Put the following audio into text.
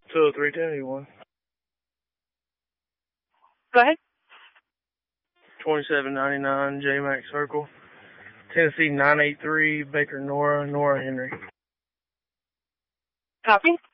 203-1081. Go ahead. 2799 J-Max Circle. Tennessee 983, Baker Nora Henry. Copy.